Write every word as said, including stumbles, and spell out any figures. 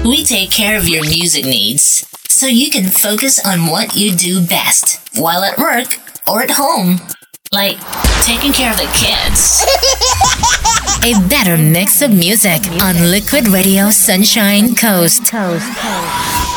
We take care of your music needs so you can focus on what you do best while at work or at home, like taking care of the kids. A better mix of music on Liquid Radio Sunshine Coast. Coast. Coast.